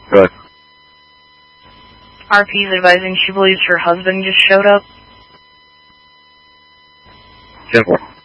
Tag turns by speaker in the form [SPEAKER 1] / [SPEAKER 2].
[SPEAKER 1] Good.
[SPEAKER 2] RP's advising she believes her husband just showed up.
[SPEAKER 1] 10-4.